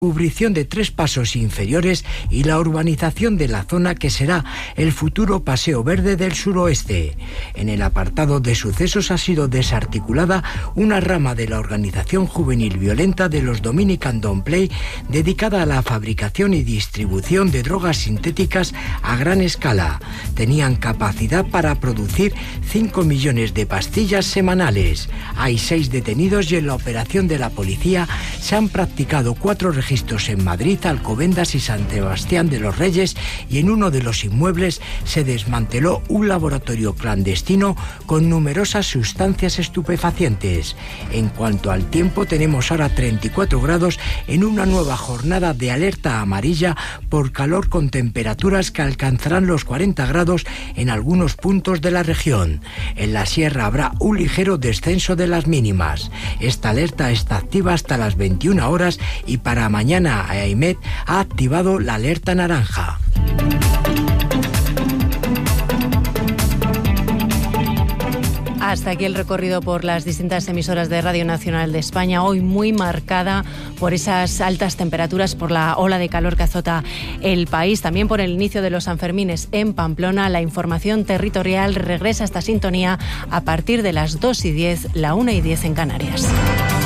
cubrición de 3 pasos inferiores y la urbanización de la zona que será el futuro Paseo Verde del Suroeste. En el apartado de sucesos ha sido desarticulada una rama de la organización juvenil violenta de los Dominican Don't Play, dedicada a la fabricación y distribución de drogas sintéticas a gran escala. Tenían capacidad para producir 5 millones de pastillas semanales. Hay 6 detenidos y en la operación de la policía se han practicado 4 registros en Madrid, Alcobendas y San Sebastián de los Reyes, y en uno de los inmuebles se desmanteló un laboratorio clandestino con numerosas sustancias estupefacientes. En cuanto al tiempo, tenemos ahora 34 grados en una nueva jornada de alerta amarilla por calor, con temperaturas que alcanzarán los 40 grados en algunos puntos de la región. En la sierra habrá un ligero descenso de las mínimas. Esta alerta está activa hasta las 21 horas y para mañana AEMET ha activado la alerta naranja. Hasta aquí el recorrido por las distintas emisoras de Radio Nacional de España, hoy muy marcada por esas altas temperaturas, por la ola de calor que azota el país, también por el inicio de los Sanfermines en Pamplona. La información territorial regresa a esta sintonía a partir de las 2:10, la 1:10 en Canarias.